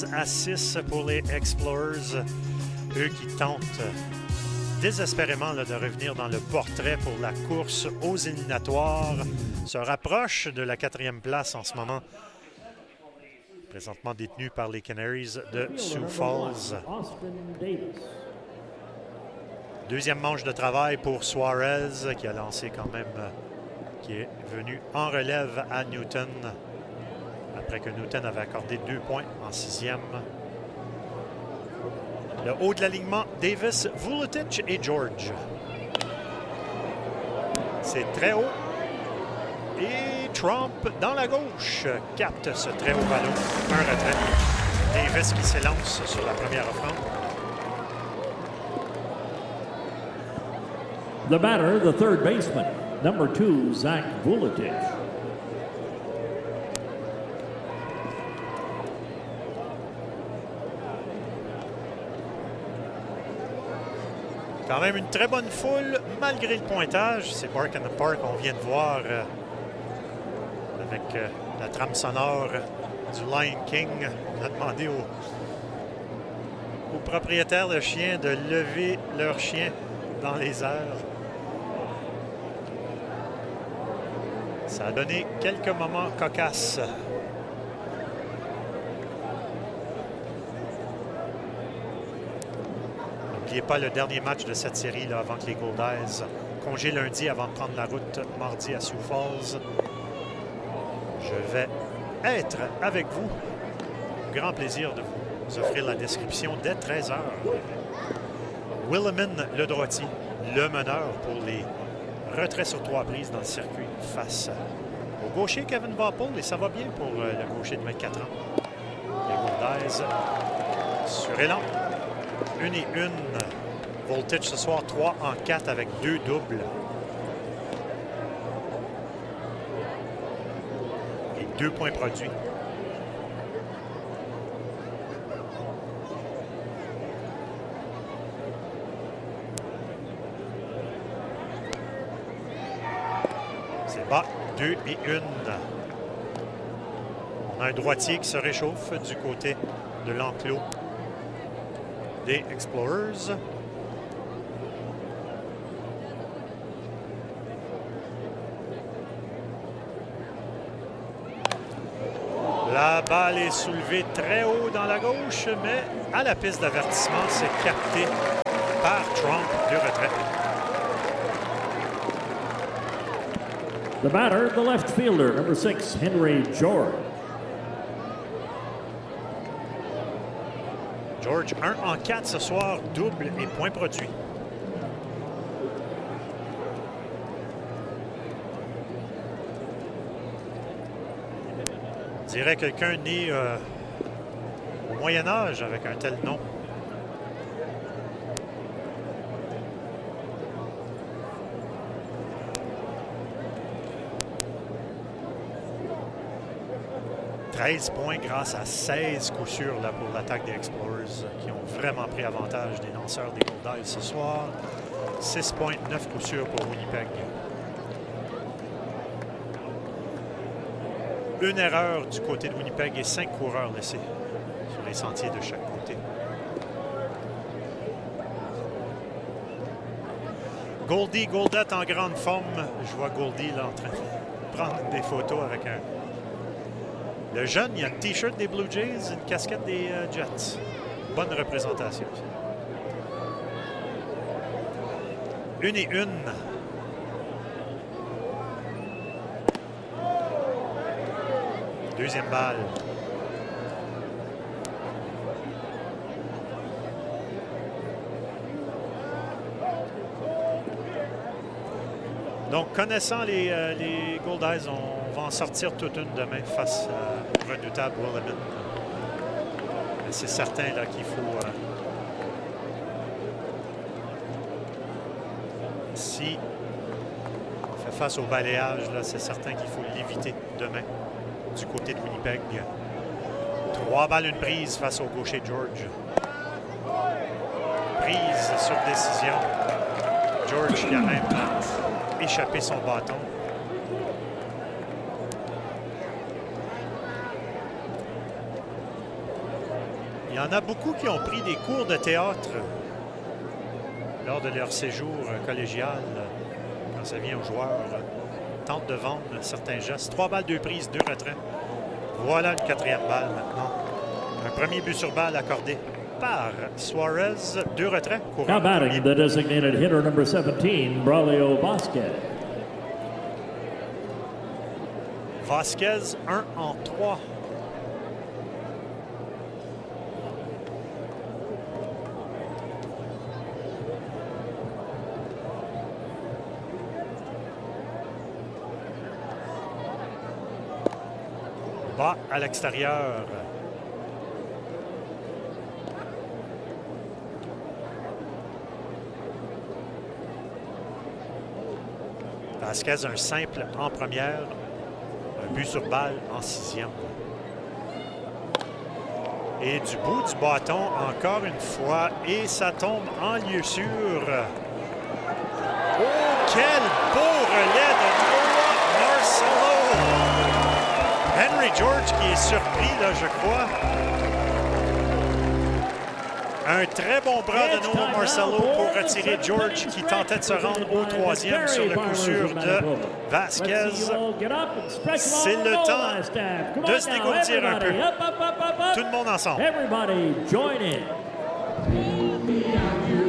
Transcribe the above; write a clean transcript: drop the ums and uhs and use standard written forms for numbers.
À 6 pour les Explorers, eux qui tentent désespérément de revenir dans le portrait pour la course aux éliminatoires, se rapprochent de la 4e place en ce moment, présentement détenue par les Canaries de Sioux Falls. Deuxième manche de travail pour Suarez qui a lancé quand même, qui est venu en relève à Newton. Après que Newton avait accordé 2 points en 6e. Le haut de l'alignement, Davis, Vuletic et George. C'est très haut. Et Trump, dans la gauche, capte ce très haut ballon. Un retrait. Davis qui s'élance sur la première offrande. The batter, the third baseman, number 2, Zach Vuletic. Quand même une très bonne foule, malgré le pointage. C'est Bark in the Park, on vient de voir avec la trame sonore du Lion King. On a demandé aux propriétaires de chiens de lever leur chien dans les airs. Ça a donné quelques moments cocasses. N'oubliez pas le dernier match de cette série là, avant que les Goldeyes congé lundi avant de prendre la route mardi à Sioux Falls. Je vais être avec vous. Grand plaisir de vous offrir la description dès 13h. Willemin, le droitier, le meneur pour les retraits sur 3 prises dans le circuit face au gaucher Kevin Vapple. Et ça va bien pour le gaucher de 24 ans. Les Goldeyes sur élan. 1-1. Voltage ce soir 3 en 4 avec 2 doubles. Et 2 points produits. C'est bas, 2-1. On a un droitier qui se réchauffe du côté de l'enclos des Explorers. La balle est soulevée très haut dans la gauche, mais à la piste d'avertissement, c'est capté par Trump de retrait. The batter, the left fielder, number 6, Henry George. George, 1 en 4 ce soir, double et point produit. On dirait quelqu'un né au Moyen Âge avec un tel nom. « 13 points grâce à 16 coups sûrs là, pour l'attaque des Explorers qui ont vraiment pris avantage des lanceurs des Goldeyes ce soir. 6 points, 9 coups sûrs pour Winnipeg. Une erreur du côté de Winnipeg et 5 coureurs laissés sur les sentiers de chaque côté. Goldie, Goldette en grande forme. Je vois Goldie là en train de prendre des photos avec un... Le jeune, il a un T-shirt des Blue Jays, une casquette des Jets. Bonne représentation. 1-1. Deuxième balle. Donc, connaissant les Goldeyes, on va en sortir toute une demain face au redoutable Willemin. C'est certain là qu'il faut... si on fait face au balayage, c'est certain qu'il faut l'éviter demain du côté de Winnipeg. 3 balles, une prise face au gaucher George. Prise sur décision. George qui a même échappé son bâton. Il y en a beaucoup qui ont pris des cours de théâtre lors de leur séjour collégial. Quand ça vient aux joueurs, tentent de vendre certains gestes. 3 balles, 2 prises, 2 retraits. Voilà une 4e balle maintenant. Un premier but sur balle accordé par Suarez. 2 retraits. Now batting the designated hitter number 17, Braulio Vasquez. Vasquez, 1 en 3. Bas à l'extérieur. Vasquez, un simple en première. Un but sur balle en 6e. Et du bout du bâton, encore une fois. Et ça tombe en lieu sûr. Oh, quel beau relais de Noah Marcelo! Henry George qui est surpris, là, je crois. Un très bon bras de Noah Marcelo pour retirer George qui tentait de se rendre au 3e sur le coup sûr de Vasquez. C'est le temps de se dégourdir un peu. Tout le monde ensemble.